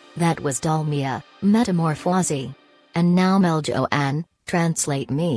That was Dalmia, Metamorphose. And now Meljoan, translate me.